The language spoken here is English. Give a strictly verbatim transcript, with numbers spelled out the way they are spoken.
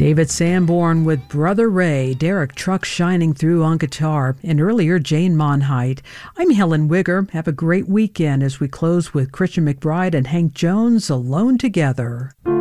David Sanborn with Brother Ray, Derek Truck shining through on guitar, and earlier Jane Monheit. I'm Helen Wigger. Have a great weekend as we close with Christian McBride and Hank Jones, Alone Together.